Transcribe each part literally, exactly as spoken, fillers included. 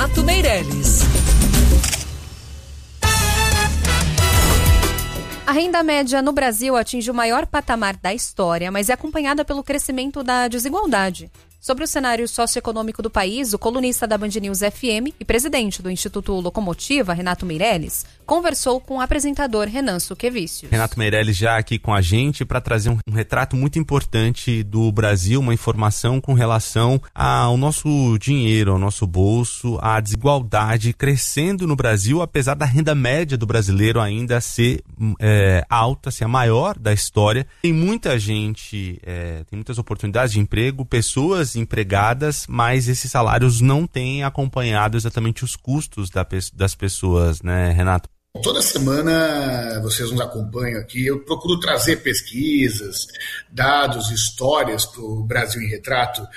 Renato Meireles. A renda média no Brasil atinge o maior patamar da história, mas é acompanhada pelo crescimento da desigualdade. Sobre o cenário socioeconômico do país, o colunista da Band News F M e presidente do Instituto Locomotiva, Renato Meireles, conversou com o apresentador Renan Suquevicius. Renato Meireles já aqui com a gente para trazer um, um retrato muito importante do Brasil, uma informação com relação ao nosso dinheiro, ao nosso bolso, a desigualdade crescendo no Brasil, apesar da renda média do brasileiro ainda ser é, alta, ser a maior da história. Tem muita gente, é, tem muitas oportunidades de emprego, pessoas empregadas, mas esses salários não têm acompanhado exatamente os custos da, das pessoas, né, Renato? Toda semana vocês nos acompanham aqui, eu procuro trazer pesquisas, dados, histórias para o Brasil em Retrato,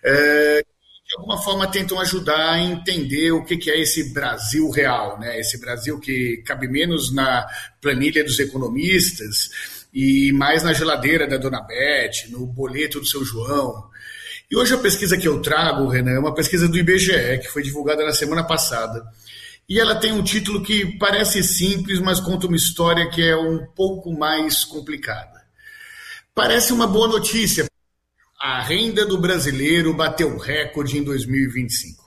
é, que de alguma forma tentam ajudar a entender o que, que é esse Brasil real, né? Esse Brasil que cabe menos na planilha dos economistas e mais na geladeira da Dona Beth, no boleto do seu João. E hoje a pesquisa que eu trago, Renan, é uma pesquisa do I B G E, que foi divulgada na semana passada. E ela tem um título que parece simples, mas conta uma história que é um pouco mais complicada. Parece uma boa notícia. A renda do brasileiro bateu recorde em dois mil e vinte e cinco.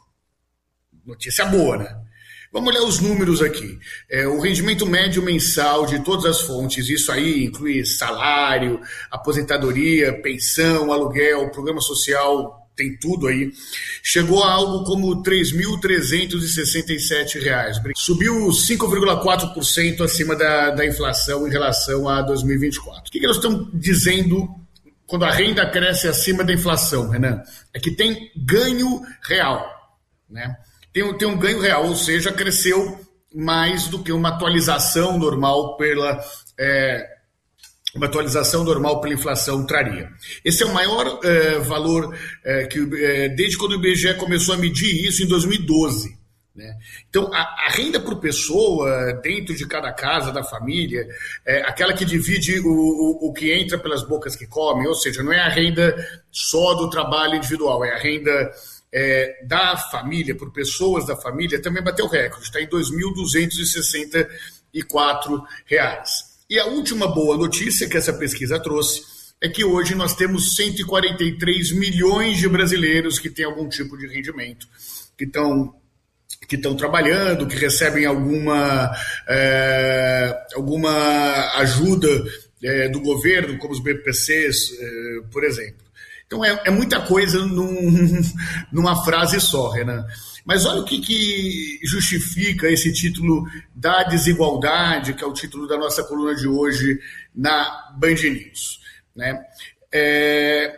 Notícia boa, né? Vamos olhar os números aqui. É, o rendimento médio mensal de todas as fontes, isso aí inclui salário, aposentadoria, pensão, aluguel, programa social, tem tudo aí, chegou a algo como três mil trezentos e sessenta e sete reais. Subiu cinco vírgula quatro por cento acima da, da inflação em relação a dois mil e vinte e quatro. O que, que nós estamos dizendo quando a renda cresce acima da inflação, Renan? É que tem ganho real, né? Tem, tem um ganho real, ou seja, cresceu mais do que uma atualização normal pela é, uma atualização normal pela inflação traria. Esse é o maior é, valor é, que é, desde quando o I B G E começou a medir isso em dois mil e doze. Né? Então, a, a renda por pessoa dentro de cada casa da família, é aquela que divide o, o, o que entra pelas bocas que come, ou seja, não é a renda só do trabalho individual, é a renda É, da família, por pessoas da família, também bateu recorde, está em dois mil duzentos e sessenta e quatro reais. E a última boa notícia que essa pesquisa trouxe é que hoje nós temos cento e quarenta e três milhões de brasileiros que têm algum tipo de rendimento, que estão que estão trabalhando, que recebem alguma, é, alguma ajuda é, do governo, como os B P Cs, é, por exemplo. Então é, é muita coisa num, numa frase só, Renan. Mas olha o que, que justifica esse título da desigualdade, que é o título da nossa coluna de hoje na Band News. Né? É,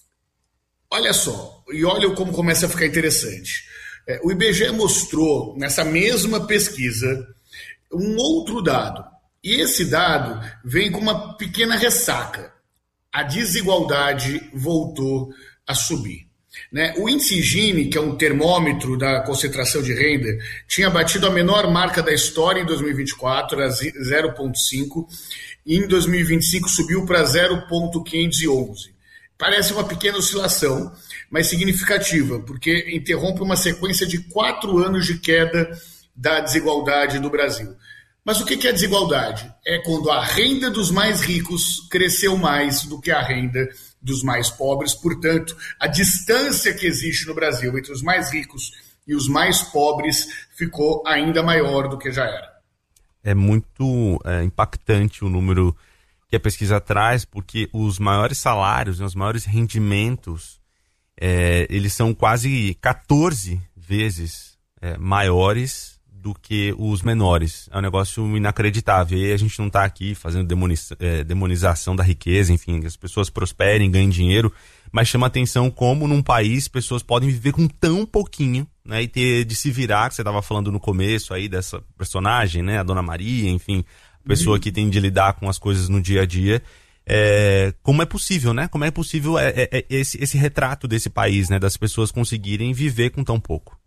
olha só, e olha como começa a ficar interessante. É, o I B G E mostrou, nessa mesma pesquisa, um outro dado. E esse dado vem com uma pequena ressaca. A desigualdade voltou a subir. Né? O índice Gini, que é um termômetro da concentração de renda, tinha batido a menor marca da história em dois mil e vinte e quatro, era zero vírgula cinco, e em dois mil e vinte e cinco subiu para zero vírgula quinhentos e onze. Parece uma pequena oscilação, mas significativa, porque interrompe uma sequência de quatro anos de queda da desigualdade no Brasil. Mas o que é desigualdade? É quando a renda dos mais ricos cresceu mais do que a renda dos mais pobres. Portanto, a distância que existe no Brasil entre os mais ricos e os mais pobres ficou ainda maior do que já era. É muito é, impactante o número que a pesquisa traz, porque os maiores salários, né, os maiores rendimentos, é, eles são quase catorze vezes é, maiores do que os menores. É um negócio inacreditável. E a gente não está aqui fazendo demoniza- é, demonização da riqueza, enfim, que as pessoas prosperem, ganhem dinheiro, mas chama atenção como num país pessoas podem viver com tão pouquinho, né, e ter de se virar, que você estava falando no começo aí dessa personagem, né, a Dona Maria, enfim, a pessoa que tem de lidar com as coisas no dia a dia. É, como é possível, né? Como é possível é, é, é esse, esse retrato desse país, né, das pessoas conseguirem viver com tão pouco?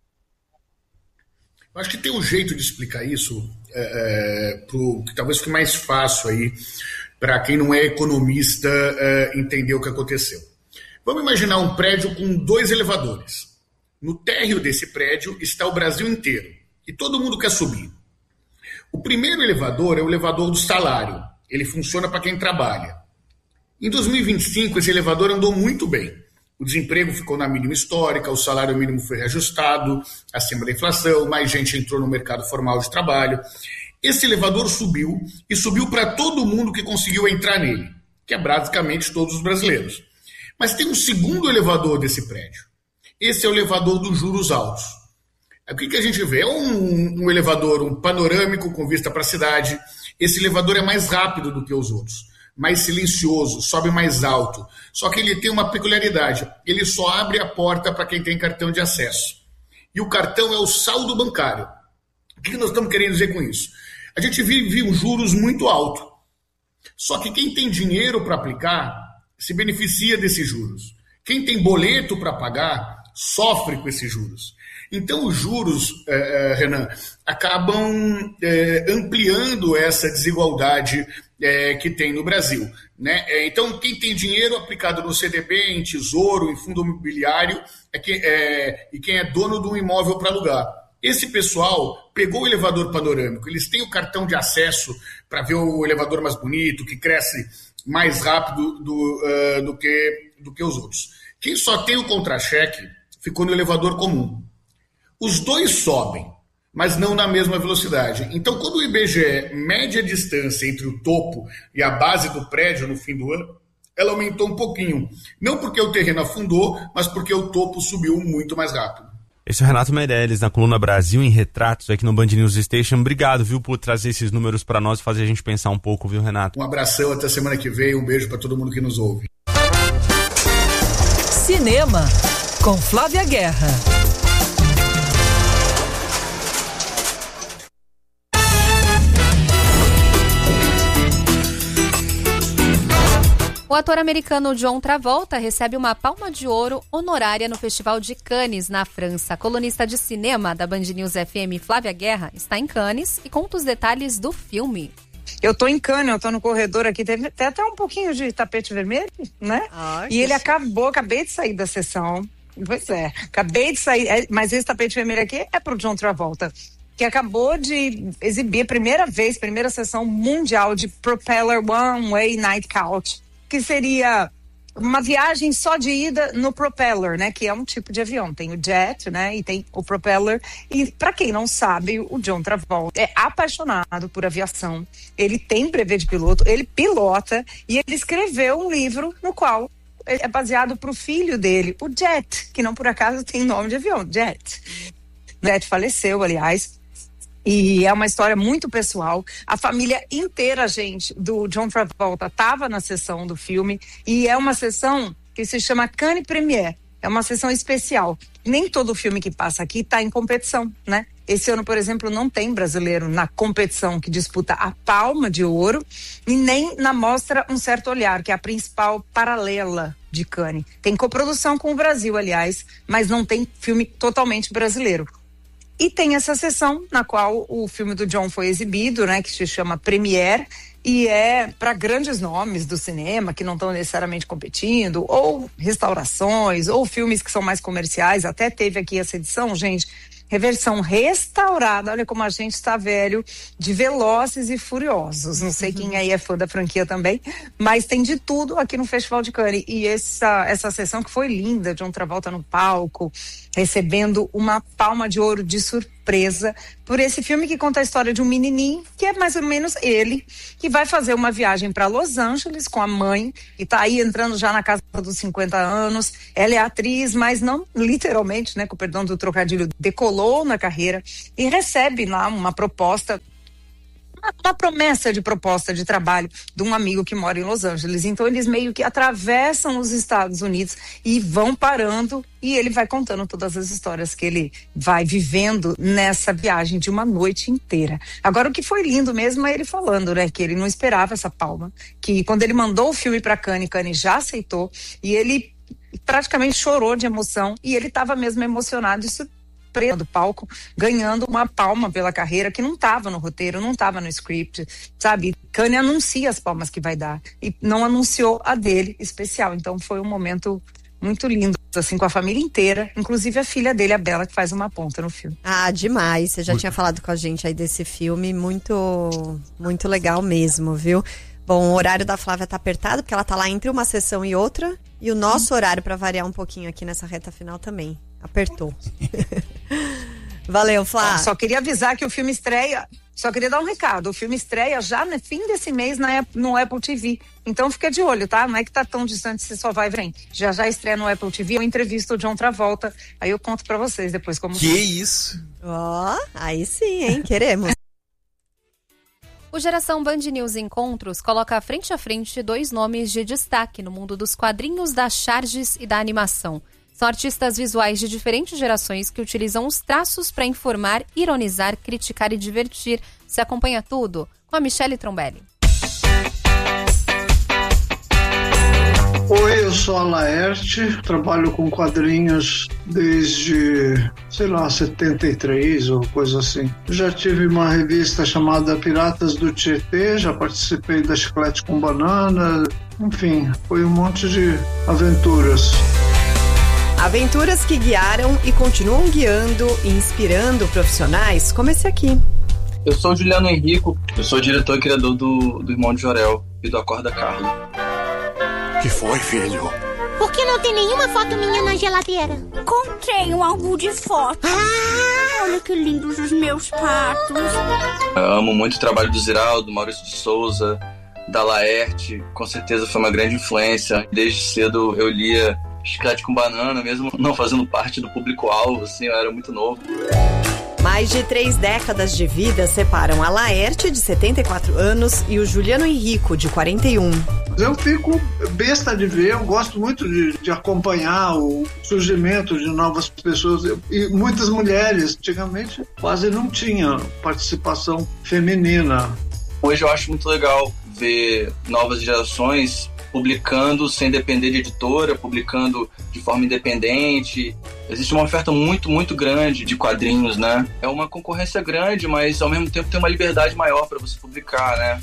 Eu acho que tem um jeito de explicar isso é, é, pro, que talvez fique mais fácil aí para quem não é economista é, entender o que aconteceu. Vamos imaginar um prédio com dois elevadores. No térreo desse prédio está o Brasil inteiro e todo mundo quer subir. O primeiro elevador é o elevador do salário. Ele funciona para quem trabalha. Em dois mil e vinte e cinco, esse elevador andou muito bem. O desemprego ficou na mínima histórica, o salário mínimo foi reajustado, acima da inflação, mais gente entrou no mercado formal de trabalho. Esse elevador subiu e subiu para todo mundo que conseguiu entrar nele, que é basicamente todos os brasileiros. Mas tem um segundo elevador desse prédio. Esse é o elevador dos juros altos. O que, que a gente vê? É um, um elevador, um panorâmico com vista para a cidade. Esse elevador é mais rápido do que os outros, mais silencioso, sobe mais alto. Só que ele tem uma peculiaridade. Ele só abre a porta para quem tem cartão de acesso. E o cartão é o saldo bancário. O que, que nós estamos querendo dizer com isso? A gente vive um juros muito alto. Só que quem tem dinheiro para aplicar se beneficia desses juros. Quem tem boleto para pagar sofre com esses juros. Então os juros, eh, Renan, acabam eh, ampliando essa desigualdade eh, que tem no Brasil, né? Então quem tem dinheiro aplicado no C D B, em tesouro, em fundo imobiliário, é que, é, e quem é dono de um imóvel para alugar. Esse pessoal pegou o elevador panorâmico, eles têm o cartão de acesso para ver o elevador mais bonito, que cresce mais rápido do, uh, do, que, do que os outros. Quem só tem o contra-cheque ficou no elevador comum. Os dois sobem, mas não na mesma velocidade. Então, quando o I B G E mede a distância entre o topo e a base do prédio no fim do ano, ela aumentou um pouquinho. Não porque o terreno afundou, mas porque o topo subiu muito mais rápido. Esse é o Renato Meirelles, na coluna Brasil em Retratos, aqui no Band News Station. Obrigado, viu, por trazer esses números para nós e fazer a gente pensar um pouco, viu, Renato? Um abração, até semana que vem. Um beijo para todo mundo que nos ouve. Cinema, com Flávia Guerra. O ator americano John Travolta recebe uma Palma de Ouro honorária no Festival de Cannes, na França. A colunista de cinema da Band News F M, Flávia Guerra, está em Cannes e conta os detalhes do filme. Eu tô em Cannes, eu tô no corredor aqui, tem, tem até um pouquinho de tapete vermelho, né? Ah, e ele acabou, acabei de sair da sessão. Pois é, acabei de sair, é, mas esse tapete vermelho aqui é pro John Travolta, que acabou de exibir a primeira vez, primeira sessão mundial de Propeller One Way Night Couch, que seria uma viagem só de ida no propeller, né? Que é um tipo de avião. Tem o jet, né? E tem o propeller. E para quem não sabe, o John Travolta é apaixonado por aviação. Ele tem brevet de piloto, ele pilota e ele escreveu um livro no qual é baseado pro filho dele, o Jet, que não por acaso tem nome de avião, Jet. O Jet faleceu, aliás. E é uma história muito pessoal. A família inteira, gente, do John Travolta estava na sessão do filme. E é uma sessão que se chama Cannes Premiere. É uma sessão especial. Nem todo filme que passa aqui está em competição, né? Esse ano, por exemplo, não tem brasileiro na competição que disputa a Palma de Ouro e nem na Mostra Um Certo Olhar, que é a principal paralela de Cannes. Tem coprodução com o Brasil, aliás, mas não tem filme totalmente brasileiro. E tem essa sessão na qual o filme do John foi exibido, né, que se chama Premiere, e é para grandes nomes do cinema que não estão necessariamente competindo, ou restaurações, ou filmes que são mais comerciais. Até teve aqui essa edição, gente, reversão restaurada, olha como a gente está velho, de Velozes e Furiosos. Não sei quem aí é fã da franquia também, mas tem de tudo aqui no Festival de Cannes. E essa, essa sessão que foi linda, John Travolta no palco, recebendo uma Palma de Ouro de surpresa por esse filme que conta a história de um menininho, que é mais ou menos ele, que vai fazer uma viagem para Los Angeles com a mãe, e tá aí entrando já na casa dos cinquenta anos. Ela é atriz, mas não literalmente, né, com o perdão do trocadilho, decolou na carreira e recebe lá uma proposta, uma, uma promessa de proposta de trabalho de um amigo que mora em Los Angeles. Então eles meio que atravessam os Estados Unidos e vão parando, e ele vai contando todas as histórias que ele vai vivendo nessa viagem de uma noite inteira. Agora, o que foi lindo mesmo é ele falando, né, que ele não esperava essa palma, que quando ele mandou o filme para Cannes, Cannes já aceitou, e ele praticamente chorou de emoção, e ele estava mesmo emocionado e surpreso do palco, ganhando uma palma pela carreira que não estava no roteiro, não estava no script, sabe? Cannes anuncia as palmas que vai dar e não anunciou a dele especial. Então foi um momento muito lindo. assim, com a família inteira, inclusive a filha dele, a Bela, que faz uma ponta no filme. Ah, demais. Você já tinha falado com a gente aí desse filme, muito, muito legal mesmo, viu? Bom, o horário da Flávia tá apertado, porque ela tá lá entre uma sessão e outra, e o nosso horário, para variar um pouquinho aqui nessa reta final também, apertou. Valeu, Flávia. Só queria avisar que o filme estreia, só queria dar um recado, o filme estreia já no fim desse mês na, no Apple T V, então fica de olho, tá? Não é que tá tão distante, você só vai ver. Já já estreia no Apple T V, eu entrevisto o John Travolta, aí eu conto pra vocês depois como... Que isso? Ó, oh, aí sim, hein? Queremos. O Geração Band News Encontros coloca frente a frente dois nomes de destaque no mundo dos quadrinhos, das charges e da animação. São artistas visuais de diferentes gerações que utilizam os traços para informar, ironizar, criticar e divertir. Você acompanha tudo com a Michele Trombelli. Oi, eu sou a Laerte, trabalho com quadrinhos desde, sei lá, setenta e três ou coisa assim. Já tive uma revista chamada Piratas do Tietê, já participei da Chiclete com Banana, enfim, foi um monte de aventuras. Aventuras que guiaram e continuam guiando e inspirando profissionais como esse aqui. Eu sou o Juliano Henrico, eu sou diretor e criador do, do Irmão de Jorel e do Acorda Carlos. Que foi, filho? Por que não tem nenhuma foto minha na geladeira? Encontrei um álbum de fotos. Ah, olha que lindos os meus patos. Eu amo muito o trabalho do Ziraldo, do Maurício de Souza, da Laerte. Com certeza foi uma grande influência. Desde cedo eu lia Chiclete com Banana, mesmo não fazendo parte do público-alvo, assim, eu era muito novo. Mais de três décadas de vida separam a Laerte, de setenta e quatro anos, e o Juliano Henrico, de quarenta e um. Eu fico besta de ver, eu gosto muito de, de acompanhar o surgimento de novas pessoas e muitas mulheres. Antigamente quase não tinha participação feminina. Hoje eu acho muito legal ver novas gerações publicando sem depender de editora, publicando de forma independente. Existe uma oferta muito, muito grande de quadrinhos, né? É uma concorrência grande, mas ao mesmo tempo tem uma liberdade maior para você publicar, né?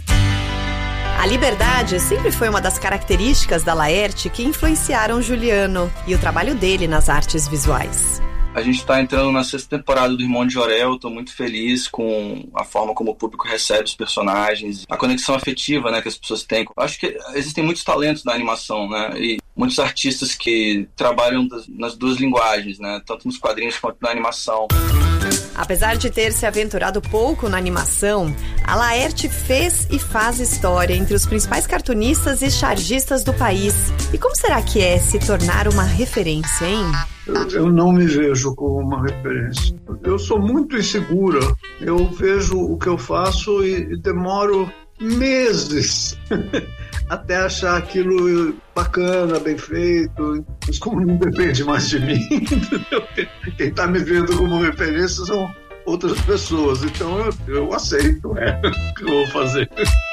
A liberdade sempre foi uma das características da Laerte que influenciaram Juliano e o trabalho dele nas artes visuais. A gente está entrando na sexta temporada do Irmão de Jorel, estou muito feliz com a forma como o público recebe os personagens, a conexão afetiva, né, que as pessoas têm. Acho que existem muitos talentos na animação, né, e muitos artistas que trabalham das, nas duas linguagens, né, tanto nos quadrinhos quanto na animação. Apesar de ter se aventurado pouco na animação, a Laerte fez e faz história entre os principais cartunistas e chargistas do país. E como será que é se tornar uma referência, hein? Eu, eu não me vejo como uma referência. Eu sou muito insegura. Eu vejo o que eu faço e, e demoro meses até achar aquilo bacana, bem feito. Mas como não depende mais de mim, entendeu? Quem está me vendo como referência são outras pessoas. Então eu, eu aceito, é o que eu vou fazer.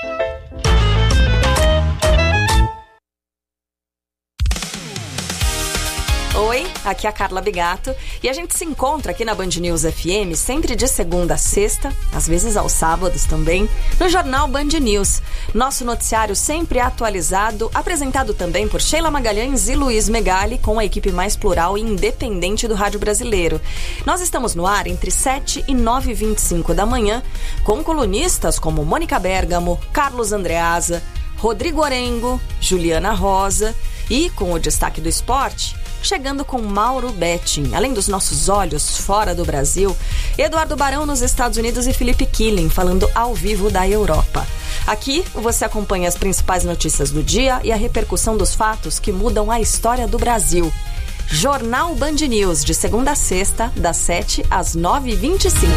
Oi, aqui é a Carla Bigato e a gente se encontra aqui na Band News F M sempre de segunda a sexta, às vezes aos sábados também, no Jornal Band News. Nosso noticiário sempre atualizado, apresentado também por Sheila Magalhães e Luiz Megali, com a equipe mais plural e independente do rádio brasileiro. Nós estamos no ar entre sete e nove e vinte e cinco da manhã, com colunistas como Mônica Bergamo, Carlos Andreasa, Rodrigo Orengo, Juliana Rosa e, com o destaque do esporte, chegando com Mauro Betting. Além dos nossos olhos fora do Brasil, Eduardo Barão nos Estados Unidos e Felipe Killing falando ao vivo da Europa. Aqui você acompanha as principais notícias do dia e a repercussão dos fatos que mudam a história do Brasil. Jornal Band News, de segunda a sexta, das sete às nove e vinte e cinco.